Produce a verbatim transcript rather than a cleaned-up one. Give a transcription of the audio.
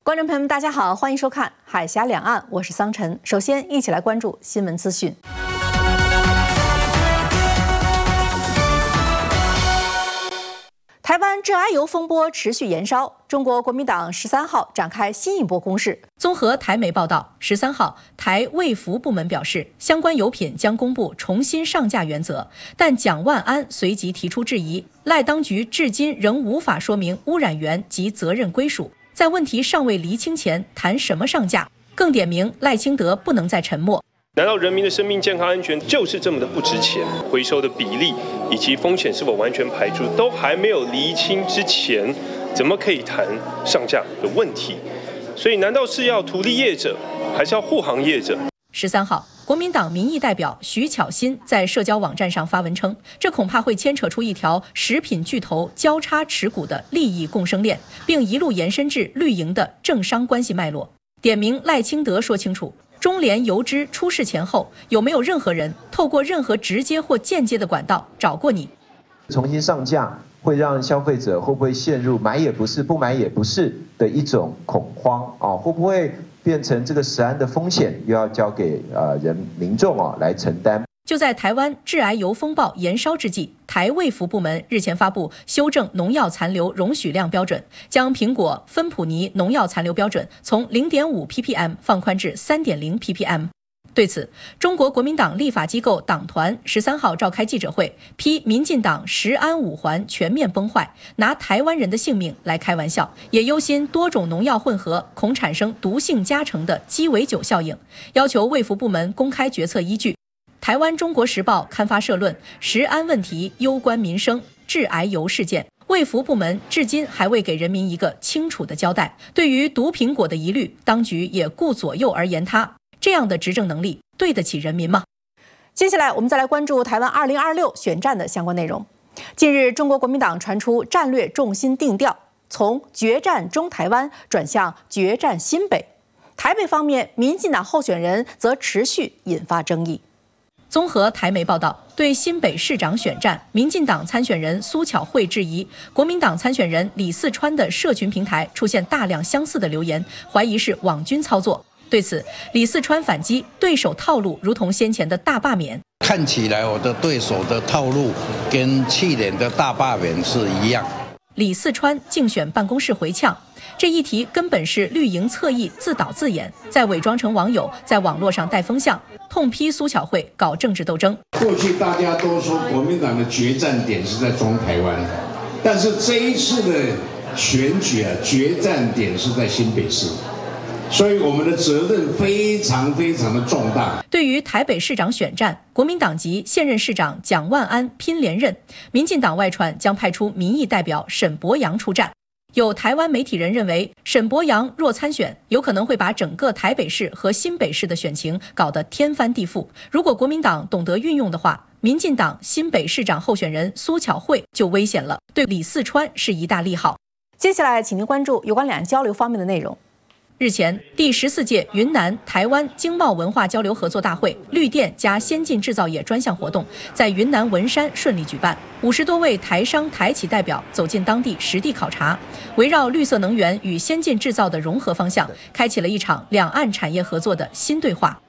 观众朋友们，大家好，欢迎收看《海峡两岸》，我是桑晨。首先，一起来关注新闻资讯。台湾致癌油风波持续延烧，中国国民党十三号展开新一波攻势。综合台媒报道，十三号台卫福部门表示，相关油品将公布重新上架原则，但蒋万安随即提出质疑，赖当局至今仍无法说明污染源及责任归属。在问题尚未厘清前，谈什么上架？更点名赖清德不能再沉默。 难道人民的生命健康安全就是这么的不值钱？回收的比例以及风险是否完全排除，都还没有厘清之前，怎么可以谈上架的问题？所以，难道是要图利业者，还是要护航业者？ 十三号，国民党民意代表徐巧芯在社交网站上发文称，这恐怕会牵扯出一条食品巨头交叉持股的利益共生链，并一路延伸至绿营的政商关系脉络。点名赖清德说清楚，中联油脂出事前后，有没有任何人透过任何直接或间接的管道找过你？ 重新上架会让消费者会不会陷入买也不是、不买也不是的一种恐慌啊？会不会变成这个食安的风险又要交给呃人民众啊来承担？ 就在台湾致癌油风暴延烧之际，台卫福部门日前发布修正农药残留容许量标准，将苹果、芬普尼农药残留标准从 零点五 P P M 放宽至 三点零 P P M。对此，中国国民党立法机构党团十三号召开记者会，批民进党食安五环全面崩坏，拿台湾人的性命来开玩笑，也忧心多种农药混合恐产生毒性加成的鸡尾酒效应，要求卫福部门公开决策依据。台湾《中国时报》刊发社论，食安问题攸关民生，致癌油事件，卫福部门至今还未给人民一个清楚的交代。对于毒苹果的疑虑，当局也顾左右而言他，这样的执政能力对得起人民吗？接下来我们再来关注台湾二零二六选战的相关内容。近日，中国国民党传出战略重心定调，从决战中台湾转向决战新北。台北方面，民进党候选人则持续引发争议。综合台媒报道，对新北市长选战，民进党参选人苏巧慧质疑国民党参选人李四川的社群平台出现大量相似的留言，怀疑是网军操作。对此，李四川反击，对手套路如同先前的大罢免。 看起来我的对手的套路跟去年的大罢免是一样。 李四川竞选办公室回呛，这一题根本是绿营侧翼自导自演，再伪装成网友，在网络上带风向，痛批苏巧慧搞政治斗争。 过去大家都说国民党的决战点是在中台湾，但是这一次的选举啊，决战点是在新北市。所以我们的责任非常非常的重大。 对于台北市长选战，国民党籍现任市长蒋万安拼连任，民进党外传将派出民意代表沈伯洋出战。有台湾媒体人认为，沈伯洋若参选，有可能会把整个台北市和新北市的选情搞得天翻地覆。如果国民党懂得运用的话，民进党新北市长候选人苏巧慧就危险了，对李四川是一大利好。接下来，请您关注有关两岸交流方面的内容。日前，第十四届云南台湾经贸文化交流合作大会绿电加先进制造业专项活动在云南文山顺利举办。五十多位台商台企代表走进当地实地考察，围绕绿色能源与先进制造的融合方向，开启了一场两岸产业合作的新对话。